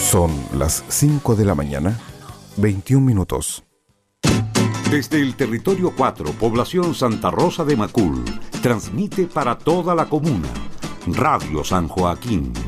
Son las 5 de la mañana, 21 minutos. Desde el territorio 4, población Santa Rosa de Macul, transmite para toda la comuna Radio San Joaquín